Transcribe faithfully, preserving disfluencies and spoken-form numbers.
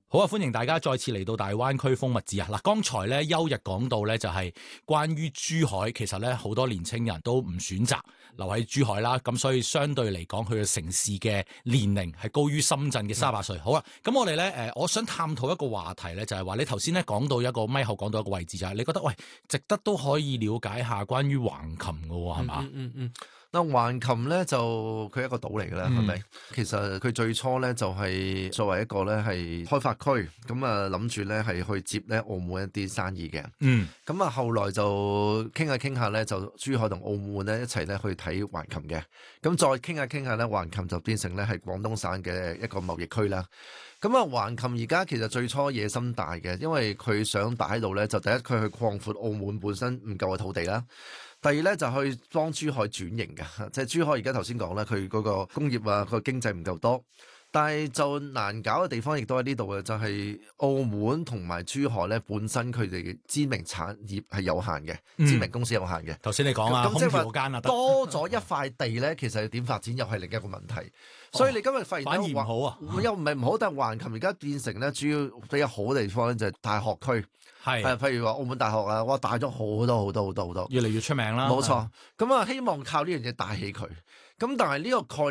好啊！歡迎大家再次嚟到大灣區風物誌啊！嗱，剛才咧邱日講到咧就係關於珠海，其實咧好多年青人都唔選擇留喺珠海啦，咁所以相對嚟講，佢嘅城市嘅年齡係高於深圳嘅三十八歲。好啊，咁我哋咧誒，我想探討一個話題咧，就係話你頭先咧講到一個咪後講到一個位置，就係你覺得喂，值得都可以了解下關於橫琴嘅喎，係嘛？ 嗯嗯嗯。嗱，橫琴咧就佢係一個島嚟嘅啦，係咪、嗯？其實佢最初咧就係作為一個咧係開發區，咁啊諗住咧係去接咧澳門一啲生意嘅。嗯，咁啊後來就傾下傾下咧，就珠海同澳門咧一齊咧去睇橫琴嘅。咁再傾下傾下咧，橫琴就變成咧係廣東省嘅一個貿易區啦。咁啊，橫琴而家其實最初野心大嘅，因為佢想打喺度咧，就第一佢去擴闊澳門本身唔夠嘅土地啦。第二咧就去幫珠海轉型嘅，即係珠海而家頭先講啦，佢嗰個工業啊，個經濟唔夠多，但係就難搞嘅地方亦都喺呢度嘅，就係、是、澳門同埋珠海咧本身佢哋嘅知名產業係有限嘅，嗯、知名公司有限嘅。 頭先你講啊，空調間啊， 多咗一塊地咧，其實點發展又係另一個問題。所以你今日發現反而唔好啊， 又唔係唔好，但係橫琴而家變成咧主要比較好嘅地方咧就係大學區，係誒，譬如話澳門大學啊，哇，大咗好多好多好多好多， 越嚟越出名啦。 冇錯，咁啊，希望靠呢樣嘢帶起佢。咁但係呢個概念。